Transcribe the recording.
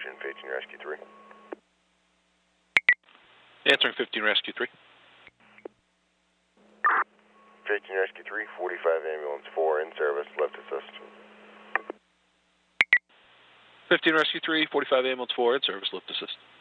Station, 15 Rescue 3. Answering 15 Rescue 3. 15 Rescue 3, 45 Ambulance 4 in service, lift assist. 15 Rescue 3, 45 Ambulance 4 in service, lift assist.